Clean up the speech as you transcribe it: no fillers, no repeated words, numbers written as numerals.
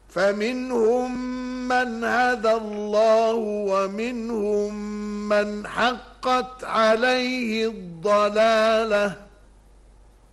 فمنهم من هدى الله ومنهم من حقت عليه الضلالة.